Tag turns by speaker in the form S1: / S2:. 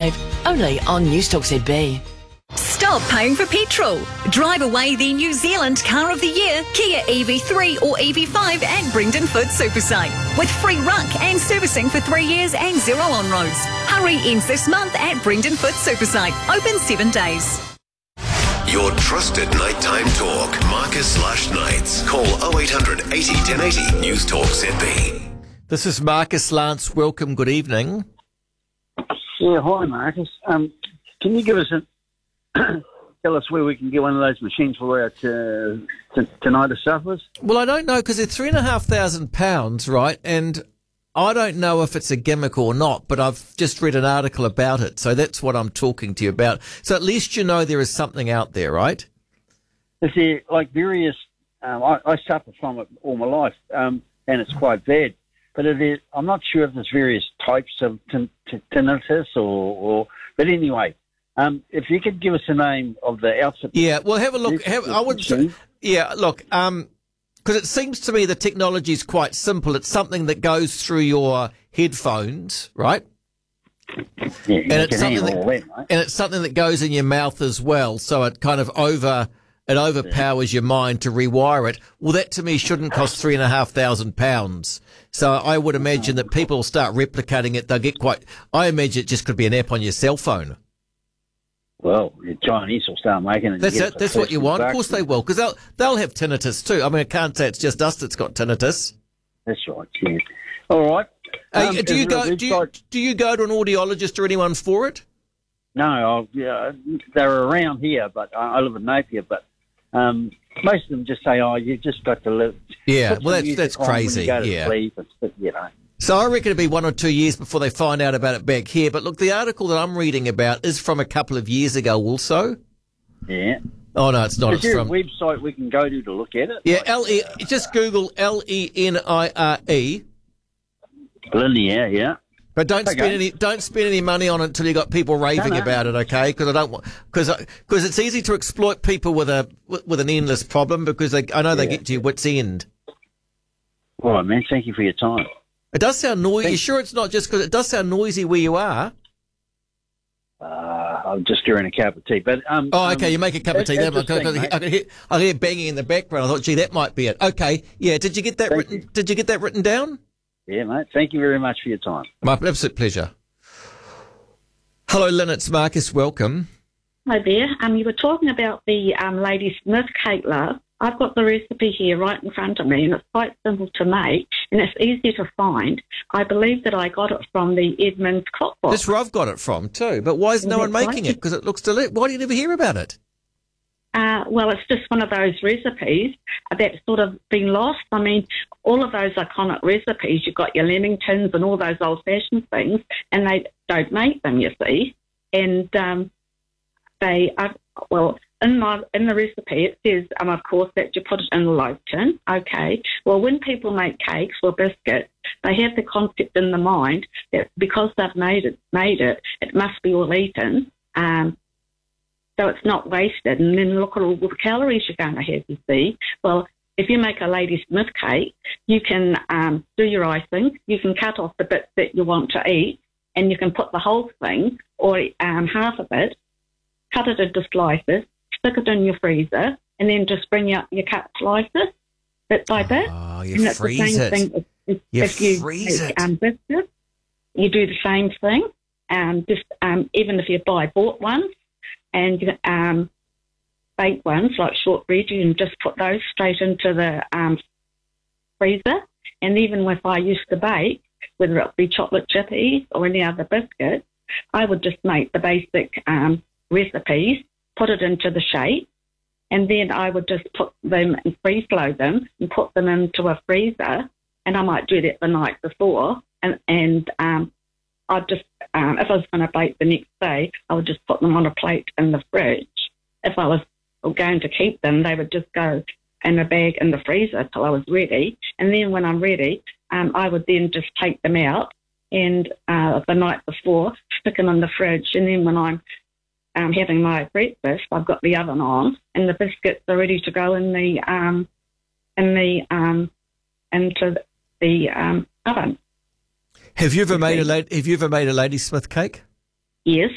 S1: 5, only on Newstalk ZB.
S2: Stop paying for petrol. Drive away the New Zealand Car of the Year, Kia EV3 or EV5 at Brendan Foot Supersite. With free ruck and servicing for 3 years and 0 on-roads. Hurry ends this month at Brendan Foot Supersite. Open 7 days.
S3: Your trusted nighttime talk. Marcus/Knights. Call 0800 80 1080 Newstalk ZB.
S4: This is Marcus Lance. Welcome. Good evening.
S5: Yeah, hi Marcus. Can you give us tell us where we can get one of those machines for our tinnitus sufferers?
S4: Well, I don't know because they're £3,500, right? And I don't know if it's a gimmick or not, but I've just read an article about it, so that's what I'm talking to you about. So at least you know there is something out there, right?
S5: Is there like various? I suffer from it all my life, and it's quite bad. But I'm not sure if there's various types of tinnitus or. But anyway, if you could give us the name of the outfit.
S4: Yeah, well, have a look. Look. Because it seems to me the technology is quite simple. It's something that goes through your headphones, right?
S5: Yeah,
S4: and it's something that goes in your mouth as well. So it kind of overpowers your mind to rewire it. Well, that to me shouldn't cost £3,500. So I would imagine that people will start replicating it. They'll get I imagine it just could be an app on your cell phone.
S5: Well, the Chinese will start making it.
S4: That's what you want. Of course they will, because they'll have tinnitus too. I mean, I can't say it's just us that's got tinnitus.
S5: That's right. Yeah. All right.
S4: Do you go to an audiologist or anyone for it?
S5: No, they're around here, but I live in Napier. But most of them just say, "Oh, you just got to live."
S4: Yeah, well, that's crazy.
S5: When you go to sleep, you know.
S4: So I reckon it'll be 1 or 2 years before they find out about it back here. But look, the article that I'm reading about is from a couple of years ago also.
S5: Yeah.
S4: Oh, no, it's not.
S5: Is there a website we can go to look at it?
S4: Yeah, just Google LENIRE.
S5: Linear, yeah.
S4: But don't spend any money on it until you got people raving about it, okay? Because it's easy to exploit people with an endless problem because I know they get to your wit's end.
S5: All right, man. Thank you for your time.
S4: It does sound noisy. You sure it's not just because it does sound noisy where you are?
S5: I'm just stirring a cup of tea. But
S4: okay, you make a cup of tea. I hear banging in the background. I thought, gee, that might be it. Okay, yeah. Did you get that written? Did you get that written down?
S5: Yeah, mate. Thank you very much for your time.
S4: My absolute pleasure. Hello, Lynn. It's Marcus. Welcome.
S6: Hi there. You were talking about the Lady Smith cake, love. I've got the recipe here right in front of me, and it's quite simple to make, and it's easy to find. I believe that I got it from the Edmonds Cookbook.
S4: That's where I've got it from too. But why is no one making it? Because it looks delicious. Why do you never hear about it?
S6: Well, it's just one of those recipes that's sort of been lost. I mean, all of those iconic recipes, you've got your Lemingtons and all those old-fashioned things, and they don't make them, you see. And in the recipe, it says, of course, that you put it in a loaf tin. Okay. Well, when people make cakes or biscuits, they have the concept in the mind that because they've made it, it must be all eaten. So it's not wasted. And then look at all the calories you're going to have, you see. Well, if you make a Lady Smith cake, you can do your icing. You can cut off the bits that you want to eat, and you can put the whole thing or half of it, cut it into slices, stick it in your freezer, and then just bring out your cut slices bit by bit.
S4: Oh, you freeze it.
S6: Thing if you freeze it. Biscuits, you do the same thing. Even if you buy bought ones and baked ones like shortbread, you can just put those straight into the freezer. And even if I used to bake, whether it be chocolate chippies or any other biscuits, I would just make the basic recipes, put it into the shape, and then I would just put them and free-flow them and put them into a freezer, and I might do that the night before, and I'd just, if I was going to bake the next day, I would just put them on a plate in the fridge. If I was going to keep them, they would just go in a bag in the freezer till I was ready, and then when I'm ready, I would then just take them out and the night before, stick them in the fridge, and then when I'm having my breakfast, I've got the oven on, and the biscuits are ready to go into the oven.
S4: Have you ever made a Lady Smith cake?
S6: Yes,